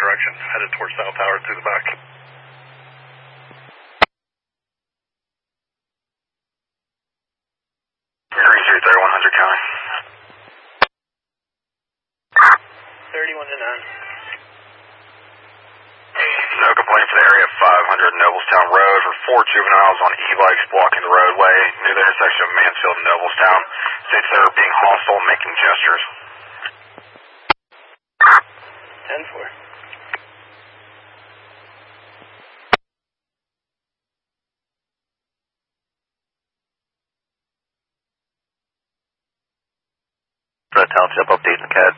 direction, headed towards South Tower through the back. Green Street, 3100 County. 31 to 9. No complaints in the area of 500 Noblestown Road for 4 juveniles on e-bikes blocking the roadway near the intersection of Mansfield and Noblestown. States they're being hostile and making gestures. 10-4. Red Township update in CAD.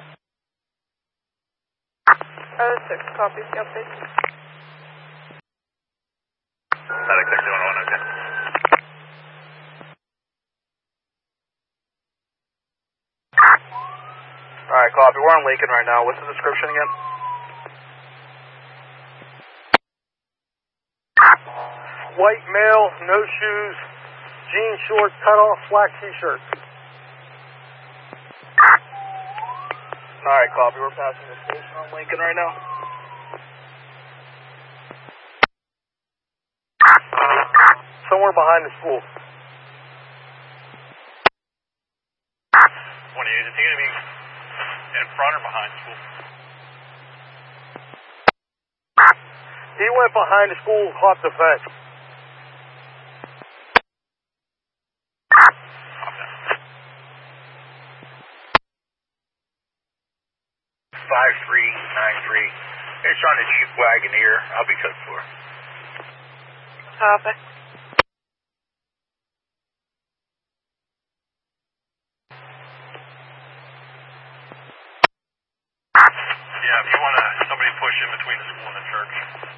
06, copy, update. Static 6101, okay. Alright, copy. We're on Lincoln right now. What's the description again? White male, no shoes, jean shorts, cut off, black t-shirt. Alright, copy. We're passing the station on Lincoln right now. Somewhere behind the school. 28, is he going to be in front or behind school? He went behind the school, hopped the fence. Okay. 5393. It's on a Jeep Wagoneer. I'll be cut for. Copy. Yeah, if you want somebody to push in between the school and the church.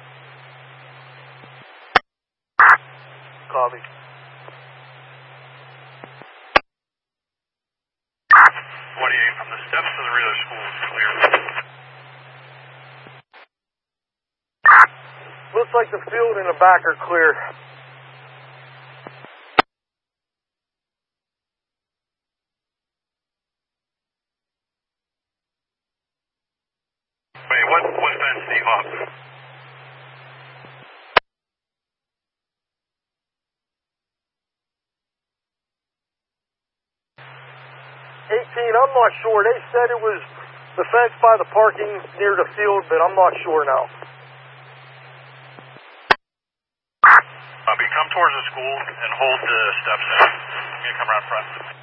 Copy. 28, from the steps to the rear of the school is clear. Looks like the field and the back are clear. Wait, what fence do you hop? 18, I'm not sure. They said it was the fence by the parking near the field, but I'm not sure now. Come towards the school and hold the steps in. I'm going to come around front.